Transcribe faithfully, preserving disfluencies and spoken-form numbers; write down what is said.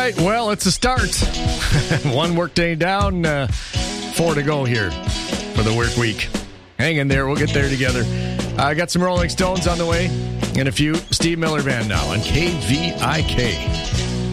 right, well, it's a start. One workday down, uh, four to go here for the work week. Hang in there, we'll get there together. I uh, got some Rolling Stones on the way, and a few Steve Miller Band now on K V I K.